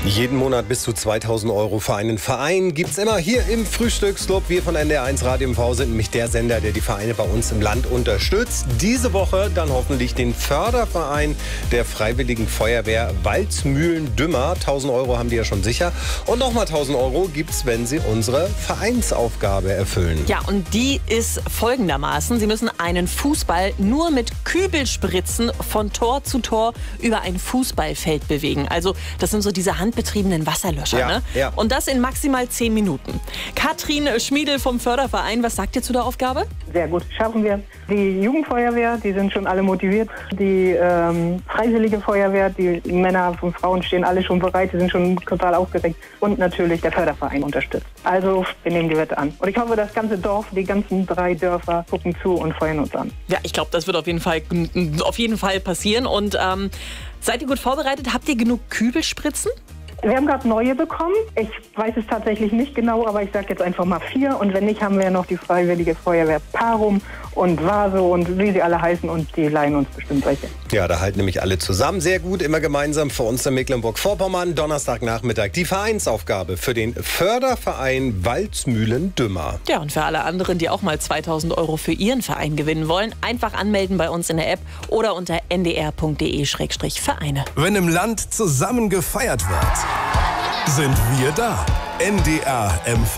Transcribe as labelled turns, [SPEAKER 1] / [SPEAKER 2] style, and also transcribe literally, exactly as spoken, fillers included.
[SPEAKER 1] Jeden Monat bis zu zweitausend Euro für einen Verein gibt's immer hier im Frühstücksclub. Wir von N D R eins Radio M V sind nämlich der Sender, der die Vereine bei uns im Land unterstützt. Diese Woche dann hoffentlich den Förderverein der Freiwilligen Feuerwehr Waldmühlen-Dümmer. tausend Euro haben die ja schon sicher. Und nochmal tausend Euro gibt's, wenn sie unsere Vereinsaufgabe erfüllen.
[SPEAKER 2] Ja, und die ist folgendermaßen. Sie müssen einen Fußball nur mit Kübelspritzen von Tor zu Tor über ein Fußballfeld bewegen. Also das sind so diese handbetriebenen Wasserlöscher.
[SPEAKER 1] Ja,
[SPEAKER 2] ne?
[SPEAKER 1] ja.
[SPEAKER 2] Und das in maximal zehn Minuten. Katrin Schmiedel vom Förderverein, was sagt ihr zu der Aufgabe?
[SPEAKER 3] Sehr gut, schaffen wir. Die Jugendfeuerwehr, die sind schon alle motiviert. Die ähm, Freiwillige Feuerwehr, die Männer und Frauen stehen alle schon bereit, die sind schon total aufgeregt. Und natürlich der Förderverein unterstützt. Also wir nehmen die Wette an. Und ich hoffe, das ganze Dorf, die ganzen drei Dörfer gucken zu und feuern uns an.
[SPEAKER 2] Ja, ich glaube, das wird auf jeden Fall, auf jeden Fall passieren. Und ähm, seid ihr gut vorbereitet? Habt ihr genug Kübelspritzen?
[SPEAKER 3] Wir haben gerade neue bekommen. Ich weiß es tatsächlich nicht genau, aber ich sage jetzt einfach mal vier. Und wenn nicht, haben wir ja noch die Freiwillige Feuerwehr Parum und Vase und wie sie alle heißen. Und die leihen uns bestimmt welche.
[SPEAKER 1] Ja, da halten nämlich alle zusammen. Sehr gut, immer gemeinsam für uns in Mecklenburg-Vorpommern. Donnerstagnachmittag die Vereinsaufgabe für den Förderverein Waldmühlen-Dümmer.
[SPEAKER 2] Ja, und für alle anderen, die auch mal zweitausend Euro für ihren Verein gewinnen wollen, einfach anmelden bei uns in der App oder unter n d r punkt d e Schrägstrich Vereine.
[SPEAKER 4] Wenn im Land zusammen gefeiert wird, sind wir da. N D R M V.